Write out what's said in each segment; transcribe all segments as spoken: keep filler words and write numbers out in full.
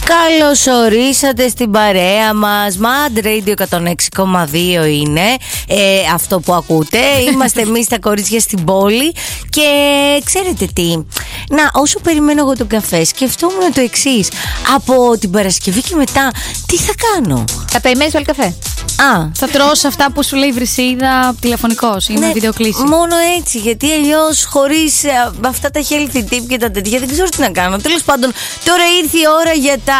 Καλώς ορίσατε στην παρέα μας. Mad Radio εκατόν έξι κόμμα δύο είναι ε, αυτό που ακούτε. Είμαστε εμείς τα κορίτσια στην πόλη. Και ξέρετε τι, να, όσο περιμένω εγώ τον καφέ, σκεφτόμουν το εξής. Από την Παρασκευή και μετά τι θα κάνω? Θα περιμένεις όλη καφέ? Α, θα τρως αυτά που σου λέει η Βρυσίδα τηλεφωνικός ή με ναι, βιντεοκλήση? Μόνο έτσι, γιατί αλλιώς χωρίς ε, αυτά τα healthy tip και τα τέτοια δεν ξέρω τι να κάνω. Τέλος πάντων, τώρα ήρθε η ώρα για τα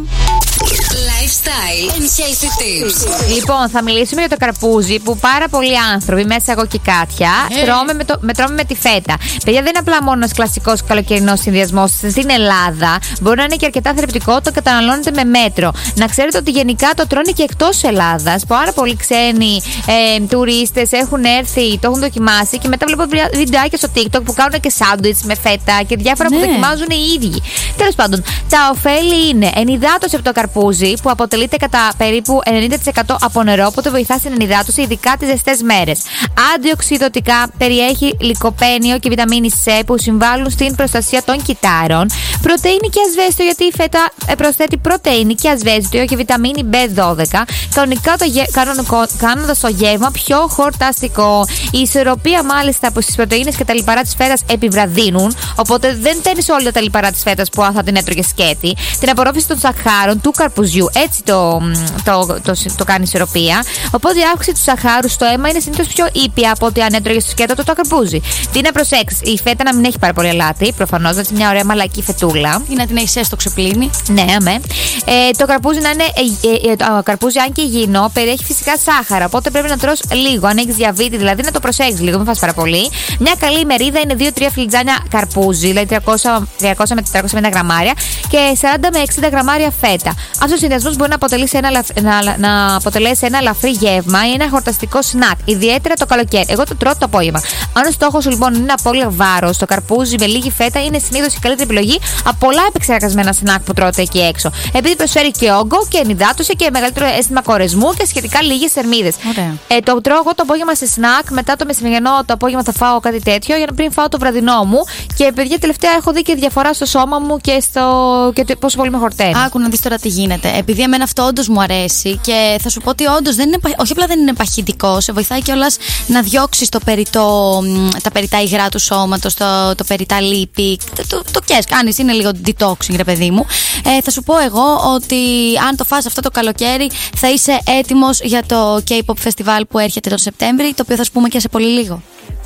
lifestyle and healthy tips. Λοιπόν, θα μιλήσουμε για το καρπούζι που πάρα πολλοί άνθρωποι, μέσα εγώ και Κάτια, hey. τρώμε, με το, με, τρώμε με τη φέτα. Παιδιά, δεν είναι απλά μόνο ένας κλασικός καλοκαιρινός συνδυασμός στην Ελλάδα. Μπορεί να είναι και αρκετά θρεπτικό, το καταναλώνετε με μέτρο. Να ξέρετε ότι γενικά το τρώνε και εκτός Ελλάδας. Πάρα πολλοί ξένοι ε, τουρίστες έχουν έρθει, το έχουν δοκιμάσει και μετά βλέπω βιντεάκια στο TikTok που κάνουν και σάντουιτς με φέτα και διάφορα ναι. που δοκιμάζουν οι ίδιοι. Τέλος πάντων, τα ωφέλη είναι ενυδάτωση από το καρπούζι που αποτελείται κατά περίπου ενενήντα τοις εκατό από νερό, οπότε βοηθά στην ενυδάτωση, ειδικά τις ζεστές μέρες. Αντιοξυδωτικά, περιέχει λικοπένιο και βιταμίνη C που συμβάλλουν στην προστασία των κυτάρων. Πρωτεΐνη και ασβέστιο, γιατί η φέτα προσθέτει πρωτεΐνη και ασβέστιο και βιταμίνη μπι δώδεκα, κανονικά το γε... κάνοντας το γεύμα πιο χορταστικό. Η ισορροπία μάλιστα στις πρωτεΐνες και τα λιπαρά της φέτας επιβραδύνουν, οπότε δεν παίρνεις όλα τα λιπαρά της φέτας που θα την έτρωγε σκέτη. Την απορρόφηση των σαχάρων του καρπουζιού, έτσι το, το, το, το, το κάνει ισορροπία. Οπότε η αύξηση του σαχάρου στο αίμα είναι συνήθως πιο ήπια από ότι αν έτρωγε στο σκέτο το, το καρπούζι. Τι να προσέξεις, η φέτα να μην έχει πάρα πολύ αλάτι, προφανώς, να είναι μια ωραία μαλακή φετούλα. Ή να την έχει έστω ξεπλύνει. Ναι, αμέ. Ε, το καρπούζι να είναι. Ε, ε, το καρπούζι, αν και υγιεινό, περιέχει φυσικά σάχαρα. Οπότε πρέπει να τρως λίγο. Αν έχεις διαβήτη, δηλαδή να το προσέξεις λίγο, μην φας πάρα πολύ. Μια καλή μερίδα είναι δύο τρία φλιτζάνια καρπούζι, δηλαδή τριακόσια με τετρακόσια πενήντα γραμμάρια και σαράντα με εξήντα γραμμάρια φέτα. Αυτό ο συνδυασμός μπορεί να αποτελέσει ένα, να, να αποτελέσει ένα ελαφρύ γεύμα ή ένα χορταστικό σνακ, ιδιαίτερα το καλοκαίρι. Εγώ το τρώω το απόγευμα. Αν ο στόχος σου λοιπόν είναι απόλυτα βάρος, το καρπούζι με λίγη φέτα είναι συνήθως η καλύτερη επιλογή από πολλά επεξεργασμένα σνακ που τρώτε εκεί έξω. Επειδή προσφέρει και όγκο και ενυδάτωση και μεγαλύτερο αίσθημα κορεσμού και σχετικά λίγες θερμίδες. Ε, το τρώω εγώ το απόγευμα σε σνακ, μετά το μεσημεριανό το απόγευμα θα φάω κάτι τέτοιο για να πριν φάω το βραδινό μου. Και παιδιά, τελευταία έχω δει και διαφορά στο σώμα μου και, στο... και το... πόσο πολύ με χορταίνει. Άκου να δεις τώρα τι γίνεται. Επειδή εμένα αυτό όντως μου αρέσει και θα σου πω ότι όντως δεν είναι, όχι απλά δεν είναι παχυντικό, σε βοηθάει κιόλας να διώξεις το περιττό, τα περιττά υγρά του σώματος, το, το περιττά λίπη. Το, το, το κες, κάνεις, είναι λίγο detoxing, ρε παιδί μου. Ε, θα σου πω εγώ ότι αν το φας αυτό το καλοκαίρι θα είσαι έτοιμος για το K-pop festival που έρχεται τον Σεπτέμβρη, το οποίο θα σου πούμε και σε πολύ λίγο.